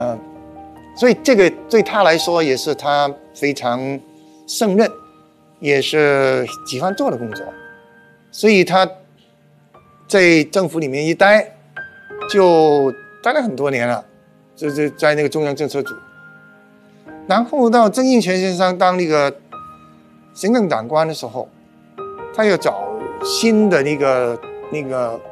所以这个对他来说也是他非常胜任，也是喜欢做的工作，所以他在政府里面一待，就待了很多年了，就是在那个中央政策组。然后到曾荫权先生当那个行政长官的时候，他要找新的那个